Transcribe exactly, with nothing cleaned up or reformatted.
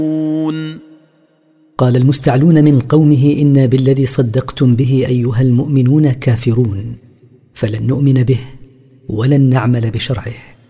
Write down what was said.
قال المستعلون من قومه إنا بالذي صدقتم به أيها المؤمنون كافرون، فلن نؤمن به ولن نعمل بشرعه.